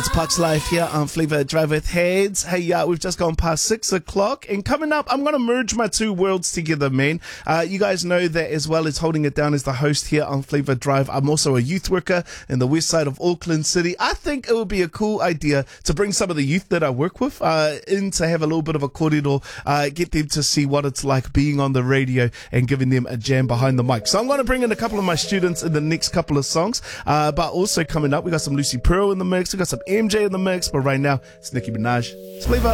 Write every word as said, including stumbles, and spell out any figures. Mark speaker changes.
Speaker 1: It's Parks Life here on Flavor Drive with Heads. Hey, uh, we've just gone past six o'clock, and coming up, I'm going to merge my two worlds together, man. Uh, you guys know that as well as holding it down as the host here on Flavor Drive, I'm also a youth worker in the west side of Auckland City. I think it would be a cool idea to bring some of the youth that I work with uh, in to have a little bit of a kōrero, uh, get them to see what it's like being on the radio and giving them a jam behind the mic. So I'm going to bring in a couple of my students in the next couple of songs, uh, but also coming up, we got some Lucy Pearl in the mix, we got some M J in the mix, but right now, it's Nicki Minaj. It's Flavor.